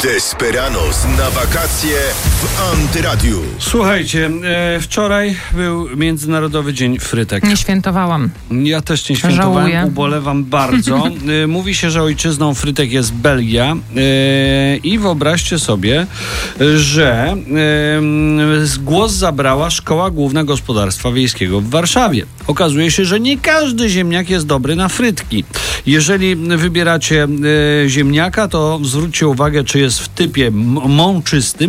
Desperados na wakacje w Antyradiu. Słuchajcie, wczoraj był Międzynarodowy Dzień Frytek. Nie świętowałam. Ja też nie świętowałem, Żałuję. Ubolewam bardzo. Mówi się, że ojczyzną frytek jest Belgia i wyobraźcie sobie, że głos zabrała Szkoła Główna Gospodarstwa Wiejskiego w Warszawie. Okazuje się, że nie każdy ziemniak jest dobry na frytki. Jeżeli wybieracie ziemniaka, to zwróćcie uwagę, czy jest w typie mączystym,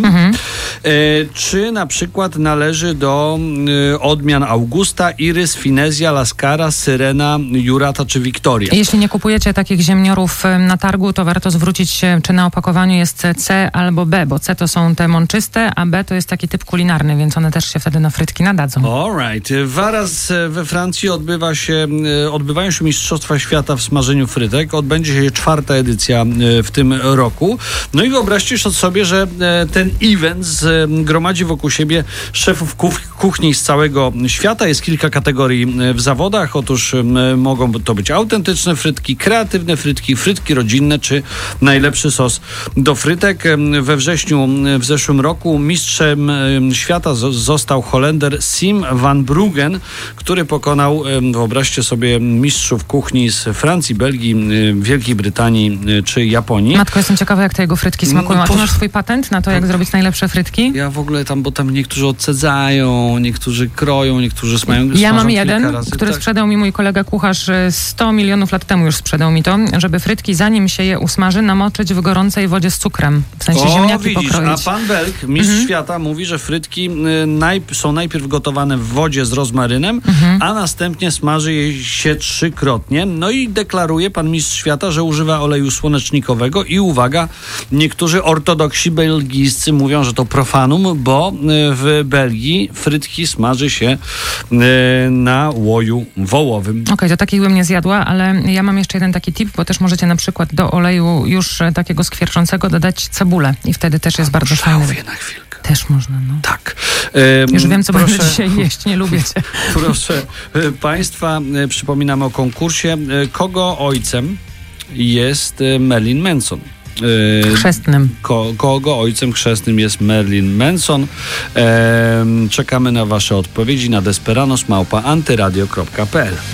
czy na przykład należy do odmian Augusta, Iris, Finezja, Lascara, Syrena, Jurata czy Wiktoria. Jeśli nie kupujecie takich ziemniorów na targu, to warto zwrócić się, czy na opakowaniu jest C albo B, bo C to są te mączyste, a B to jest taki typ kulinarny, więc one też się wtedy na frytki nadadzą. Alright. Zaraz we Francji odbywają się Mistrzostwa Świata w smażeniu frytek. Odbędzie się 4. edycja w tym roku. No i wyobraźcie sobie, że ten event gromadzi wokół siebie szefów kuchni z całego świata. Jest kilka kategorii w zawodach. Otóż mogą to być autentyczne frytki, kreatywne frytki, frytki rodzinne czy najlepszy sos do frytek. We wrześniu w zeszłym roku mistrzem świata został Holender Sim van Bruggen, który pokonał, wyobraźcie sobie, mistrzów kuchni z Francji, Belgii, Wielkiej Brytanii czy Japonii. Matko, jestem ciekawa, jak te jego frytki smakują. A ty masz swój patent na to, jak zrobić najlepsze frytki? Ja w ogóle bo tam niektórzy odcedzają, niektórzy kroją, niektórzy smażą. Ja mam jeden, który sprzedał mi mój kolega kucharz 100 milionów lat temu już sprzedał mi to, żeby frytki, zanim się je usmaży, namoczyć w gorącej wodzie z cukrem. W sensie ziemniaki pokroić. A pan Belk, mistrz świata, mówi, że frytki są najpierw gotowane w wodzie z rozmarynem, a następnie smaży je się 3-krotnie. No i deklaruje pan mistrz świata, że używa oleju słonecznikowego i uwaga, niektórzy ortodoksi belgijscy mówią, że to profanum, bo w Belgii frytki smaży się na łoju wołowym. Okej, to takiej bym nie zjadła, ale ja mam jeszcze jeden taki tip, bo też możecie na przykład do oleju już takiego skwierczącego dodać cebulę i wtedy też jest bardzo fajny. Na chwilkę. Też można, no. Tak. Już wiem, co będę dzisiaj jeść, nie lubię cię. Proszę Państwa, przypominamy o konkursie. Kogo ojcem jest Marilyn Manson? Chrzestnym. Kogo ojcem chrzestnym jest Marilyn Manson? Czekamy na Wasze odpowiedzi na desperanos@antyradio.pl.